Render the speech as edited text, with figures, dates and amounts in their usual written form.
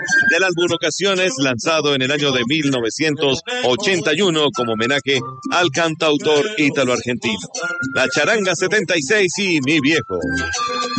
del álbum Ocasiones, lanzado en el año de 1981 como homenaje al cantautor ítalo-argentino. La Charanga 76 y Mi Viejo.